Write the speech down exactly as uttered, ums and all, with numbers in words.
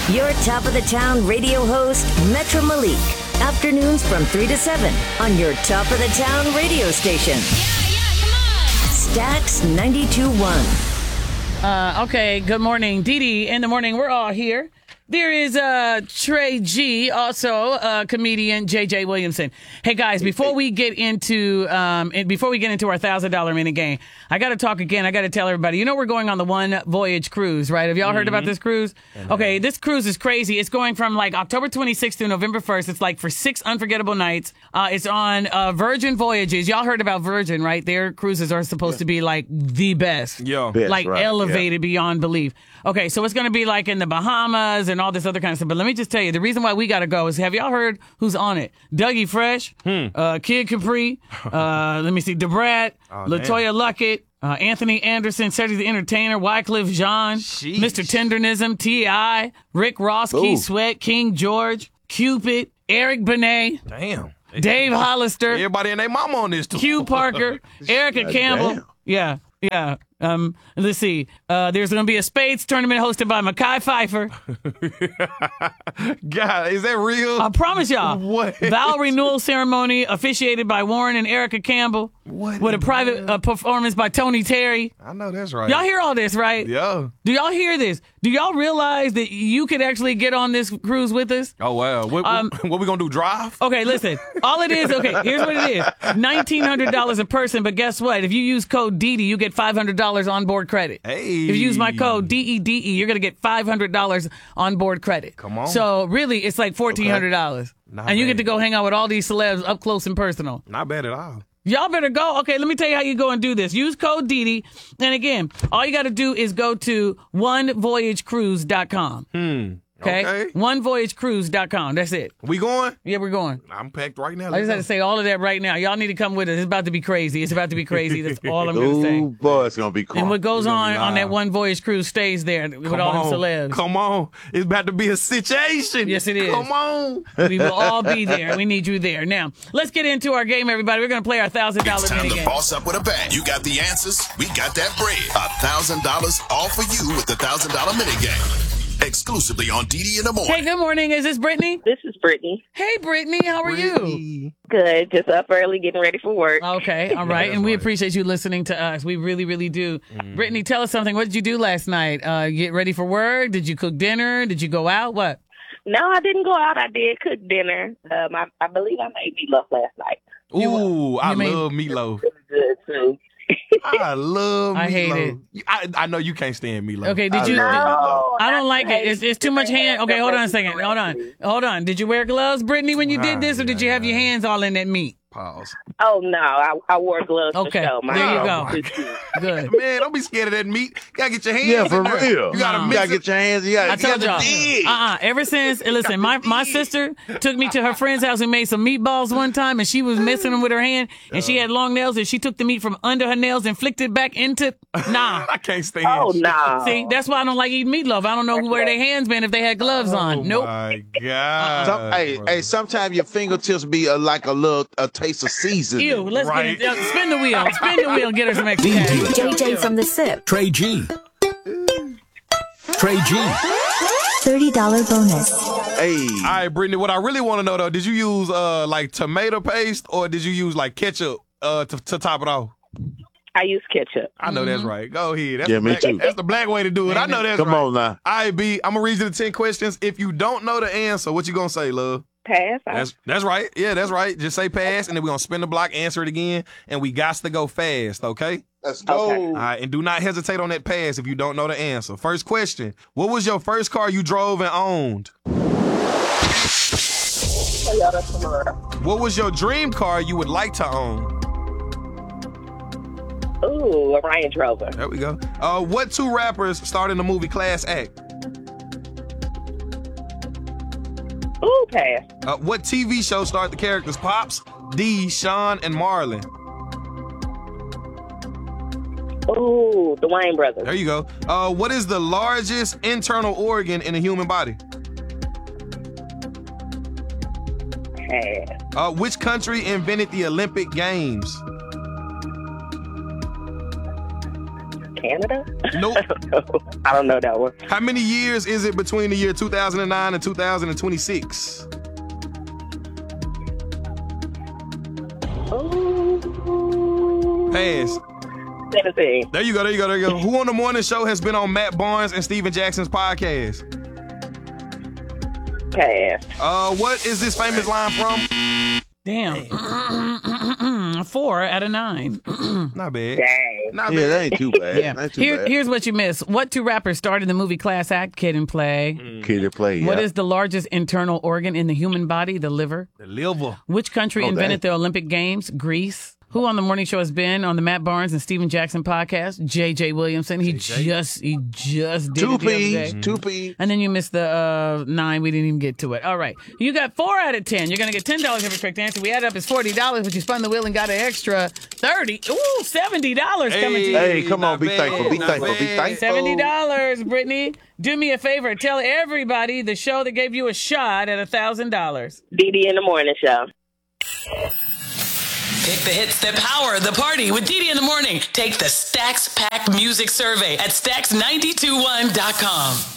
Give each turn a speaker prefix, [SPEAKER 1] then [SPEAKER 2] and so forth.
[SPEAKER 1] Your top of the town radio host, Metro Malik. Afternoons from three to seven on your top of the town radio station.
[SPEAKER 2] Yeah, yeah, come on.
[SPEAKER 1] Stax ninety-two point one.
[SPEAKER 3] Uh, okay, good morning. Dee Dee, in the morning, we're all here. There is uh, Trey G, also uh, comedian J J Williamson. Hey guys, before we get into um, and before we get into our thousand dollar minute game, I got to talk again. I got to tell everybody. You know we're going on the One Voyage cruise, right? Have y'all mm-hmm. heard about this cruise? Mm-hmm. Okay, this cruise is crazy. It's going from like October twenty-sixth to November first. It's like for six unforgettable nights. Uh, it's on uh, Virgin Voyages. Y'all heard about Virgin, right? Their cruises are supposed yeah. to be like the best,
[SPEAKER 4] yeah,
[SPEAKER 3] like
[SPEAKER 4] right.
[SPEAKER 3] elevated
[SPEAKER 4] yeah.
[SPEAKER 3] beyond belief. Okay, so it's going to be like in the Bahamas and all this other kind of stuff. But let me just tell you, the reason why we got to go is, have y'all heard who's on it? Dougie Fresh,
[SPEAKER 4] hmm.
[SPEAKER 3] uh, Kid Capri, uh, let me see, DeBrat,
[SPEAKER 4] oh,
[SPEAKER 3] LaToya Luckett, uh, Anthony Anderson, Cedric the Entertainer, Wycliffe Jean,
[SPEAKER 4] Sheesh.
[SPEAKER 3] Mister Tendernism, T I, Rick Ross,
[SPEAKER 5] Ooh.
[SPEAKER 3] Keith Sweat, King George, Cupid, Eric Benet,
[SPEAKER 4] Damn.
[SPEAKER 3] Dave Hollister,
[SPEAKER 4] Everybody and their mama on this too.
[SPEAKER 3] Q Parker, Erica
[SPEAKER 5] God
[SPEAKER 3] Campbell.
[SPEAKER 5] damn.
[SPEAKER 3] Yeah, yeah. Um, let's see. Uh, there's going to be a spades tournament hosted by Mekhi Phifer.
[SPEAKER 4] God, is that real?
[SPEAKER 3] I promise y'all.
[SPEAKER 4] What?
[SPEAKER 3] Vow renewal ceremony officiated by Warren and Erica Campbell.
[SPEAKER 4] What
[SPEAKER 3] With a
[SPEAKER 4] in
[SPEAKER 3] private uh, performance by Tony Terry.
[SPEAKER 4] I know that's right.
[SPEAKER 3] Y'all hear all this, right?
[SPEAKER 4] Yeah.
[SPEAKER 3] Do y'all hear this? Do y'all realize that you could actually get on this cruise with us?
[SPEAKER 4] Oh, wow. What,
[SPEAKER 3] Um,
[SPEAKER 4] what we going to do, drive?
[SPEAKER 3] Okay, listen. All it is, okay, here's what it is. nineteen hundred dollars a person, but guess what? If you use code D D, you get five hundred dollars on board credit.
[SPEAKER 4] Hey.
[SPEAKER 3] If you use my code D E D E, you're going to get five hundred dollars on board credit.
[SPEAKER 4] Come on.
[SPEAKER 3] So really, it's like fourteen hundred dollars.
[SPEAKER 4] Okay. Not
[SPEAKER 3] And you
[SPEAKER 4] bad.
[SPEAKER 3] get to go hang out with all these celebs up close and personal.
[SPEAKER 4] Not bad at all.
[SPEAKER 3] Y'all better go. Okay, let me tell you how you go and do this. Use code D D. And again, all you got to do is go to one voyage cruise dot com.
[SPEAKER 4] Hmm.
[SPEAKER 3] Okay?
[SPEAKER 4] Okay.
[SPEAKER 3] one voyage cruise dot com. That's it.
[SPEAKER 4] We going?
[SPEAKER 3] Yeah, we're going.
[SPEAKER 4] I'm packed right now.
[SPEAKER 3] I just had to say all of that right now. Y'all need to come with us. It's about to be crazy. It's about to be crazy. That's all I'm going to say.
[SPEAKER 5] Ooh, boy, it's gonna be cool.
[SPEAKER 3] And what goes
[SPEAKER 4] It's gonna
[SPEAKER 3] on
[SPEAKER 4] be
[SPEAKER 3] on that
[SPEAKER 4] live.
[SPEAKER 3] One Voyage cruise stays there with
[SPEAKER 4] Come
[SPEAKER 3] all
[SPEAKER 4] on.
[SPEAKER 3] them celebs.
[SPEAKER 4] Come on. It's about to be a situation.
[SPEAKER 3] Yes, it is.
[SPEAKER 4] Come on.
[SPEAKER 3] We will all be there. We need you there. Now, let's get into our game, everybody. We're going to play our one thousand dollars
[SPEAKER 6] It's time
[SPEAKER 3] mini
[SPEAKER 6] to
[SPEAKER 3] game.
[SPEAKER 6] boss up with a bang. You got the answers. We got that bread. A thousand dollars all for you with the thousand dollar mini game. Exclusively on D D in the morning.
[SPEAKER 3] Hey, good morning. Is this Brittany?
[SPEAKER 7] This is Brittany.
[SPEAKER 3] Hey, Brittany. How are you?
[SPEAKER 4] Brittany.
[SPEAKER 7] Good. Just up early, getting ready for work.
[SPEAKER 3] Okay. All right.
[SPEAKER 4] That's
[SPEAKER 3] And we
[SPEAKER 4] right.
[SPEAKER 3] appreciate you listening to us. We really, really do.
[SPEAKER 4] Mm.
[SPEAKER 3] Brittany, tell us something. What did you do last night? Uh, get ready for work? Did you cook dinner? Did you go out? What?
[SPEAKER 7] No, I didn't go out. I did cook dinner. Um, I, I believe I made meatloaf last night.
[SPEAKER 4] Ooh, I
[SPEAKER 3] you made-
[SPEAKER 4] love meatloaf.
[SPEAKER 7] It was good, too.
[SPEAKER 4] I love meatloaf.
[SPEAKER 3] I hate it.
[SPEAKER 4] You- I, I know you can't stand meatloaf.
[SPEAKER 3] Okay, did
[SPEAKER 4] I
[SPEAKER 3] you-
[SPEAKER 4] love meatloaf.
[SPEAKER 7] No,
[SPEAKER 3] I don't like it.
[SPEAKER 7] hate
[SPEAKER 3] It's, it's too much hand. Okay, hold on a second.
[SPEAKER 7] Crazy.
[SPEAKER 3] Hold on. Hold on. Did you wear gloves, Brittany, when you did this, or did you have your hands all in that meat?
[SPEAKER 4] Pause.
[SPEAKER 7] Oh, no. I, I wore gloves
[SPEAKER 3] Okay,
[SPEAKER 7] for show. My
[SPEAKER 3] there you
[SPEAKER 7] hands
[SPEAKER 3] go.
[SPEAKER 7] was too.
[SPEAKER 3] Good.
[SPEAKER 4] Man, don't be scared of that meat. You gotta get your hands
[SPEAKER 5] Yeah, for
[SPEAKER 4] in there.
[SPEAKER 5] real.
[SPEAKER 4] You gotta
[SPEAKER 3] No.
[SPEAKER 5] You
[SPEAKER 4] mix
[SPEAKER 5] gotta
[SPEAKER 4] it.
[SPEAKER 5] get your hands. You gotta,
[SPEAKER 3] I
[SPEAKER 5] you
[SPEAKER 3] told
[SPEAKER 5] gotta
[SPEAKER 3] y'all.
[SPEAKER 5] dig.
[SPEAKER 3] Uh-uh. Ever since, listen, my, my sister took me to her friend's house and made some meatballs one time, and she was messing them with her hand, and she had long nails, and she took the meat from under her nails and flicked it back into. Nah.
[SPEAKER 4] I can't stand
[SPEAKER 7] Oh,
[SPEAKER 4] shit.
[SPEAKER 7] no.
[SPEAKER 3] See, that's why I don't like eating meatloaf. I don't know where their hands been if they had gloves
[SPEAKER 4] Oh
[SPEAKER 3] on. Nope.
[SPEAKER 4] my God.
[SPEAKER 5] Some, hey,
[SPEAKER 4] bro.
[SPEAKER 5] hey, sometimes your fingertips be uh, like a little a taste of seasoning.
[SPEAKER 3] Ew, let's
[SPEAKER 4] Right.
[SPEAKER 3] get it. Uh, spin the wheel. Spin the wheel and get her some extra cash.
[SPEAKER 1] J J from the S I P.
[SPEAKER 8] Trey G. Trey G.
[SPEAKER 9] thirty dollars bonus.
[SPEAKER 5] Hey,
[SPEAKER 4] All right, Brittany, what I really want to know, though, did you use uh like tomato paste or did you use like ketchup uh to, to top it off?
[SPEAKER 7] I use ketchup.
[SPEAKER 4] I know that's right. Go ahead. That's
[SPEAKER 5] Yeah,
[SPEAKER 4] the
[SPEAKER 5] me
[SPEAKER 4] black,
[SPEAKER 5] too.
[SPEAKER 4] That's the black way to do it. I know that's
[SPEAKER 5] come
[SPEAKER 4] right.
[SPEAKER 5] on now.
[SPEAKER 4] All right, B, I'm going to read you the ten questions. If you don't know the answer, what you going to say, love?
[SPEAKER 7] Pass. I,
[SPEAKER 4] That's that's right. Yeah, that's right. Just say pass, and then we're going to spin the block, answer it again, and we got to go fast, okay?
[SPEAKER 5] Let's go.
[SPEAKER 7] Okay.
[SPEAKER 4] All right, and do not hesitate on that pass if you don't know the answer. First question. What was your first car you drove and owned?
[SPEAKER 7] Toyota Camaro.
[SPEAKER 4] What was your dream car you would like to own?
[SPEAKER 7] Ooh, a Range Rover.
[SPEAKER 4] There we go. Uh, what two rappers starred in the movie Class Act?
[SPEAKER 7] Ooh, pass.
[SPEAKER 4] Uh, what T V show starred the characters Pops, D, Sean, and Marlon?
[SPEAKER 7] Ooh, the Wayne Brothers.
[SPEAKER 4] There you go. Uh, what is the largest internal organ in the human body?
[SPEAKER 7] Pass.
[SPEAKER 4] Uh, which country invented the Olympic Games?
[SPEAKER 7] Canada?
[SPEAKER 4] Nope.
[SPEAKER 7] I don't know that one.
[SPEAKER 4] How many years is it between the year two thousand nine and two thousand twenty-six?
[SPEAKER 7] Ooh.
[SPEAKER 4] Pass.
[SPEAKER 7] seventeen.
[SPEAKER 4] There you go, there you go, there you go. Who on the morning show has been on Matt Barnes and Steven Jackson's podcast?
[SPEAKER 7] Pass.
[SPEAKER 4] Uh, what is this famous line from?
[SPEAKER 3] Damn. Four out of nine.
[SPEAKER 4] Not bad.
[SPEAKER 7] Dang.
[SPEAKER 4] Not
[SPEAKER 5] Yeah,
[SPEAKER 4] bad.
[SPEAKER 5] that ain't too bad.
[SPEAKER 3] Yeah.
[SPEAKER 5] Not too
[SPEAKER 3] Here,
[SPEAKER 5] bad.
[SPEAKER 3] here's what you missed. What two rappers starred in the movie Class Act, Kid and Play?
[SPEAKER 5] Kid to play.
[SPEAKER 3] What
[SPEAKER 5] yeah.
[SPEAKER 3] is the largest internal organ in the human body? The liver.
[SPEAKER 4] The liver.
[SPEAKER 3] Which country
[SPEAKER 5] Oh,
[SPEAKER 3] invented
[SPEAKER 5] dang.
[SPEAKER 3] the Olympic Games? Greece. Who on the morning show has been on the Matt Barnes and Steven Jackson podcast? J J Williamson. He just he just did
[SPEAKER 5] Two
[SPEAKER 3] it the other
[SPEAKER 5] P's.
[SPEAKER 3] day.
[SPEAKER 5] Two P's.
[SPEAKER 3] And then you missed the uh, nine. We didn't even get to it. All right. You got four out of ten. You're going to get ten dollars every correct answer. We added up as forty dollars, but you spun the wheel and got an extra thirty. Ooh, seventy dollars coming to you.
[SPEAKER 5] Hey, come
[SPEAKER 4] not
[SPEAKER 5] on, be
[SPEAKER 4] bad,
[SPEAKER 5] thankful, be
[SPEAKER 4] not
[SPEAKER 5] thankful, be
[SPEAKER 4] bad.
[SPEAKER 5] thankful.
[SPEAKER 3] seventy dollars, Brittany. Do me a favor. Tell everybody the show that gave you a shot at one thousand dollars.
[SPEAKER 7] D D in the morning show.
[SPEAKER 8] Pick the hits that power the party with Dee Dee in the morning. Take the Stacks Pack Music Survey at stacks nine two one dot com.